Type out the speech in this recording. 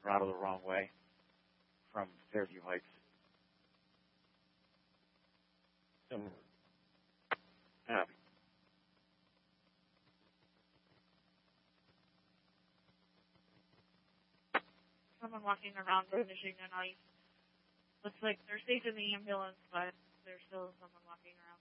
or out of the wrong way from Fairview Heights. So, yeah. Someone walking around brandishing a knife. Looks like they're safe in the ambulance, but there's still someone walking around.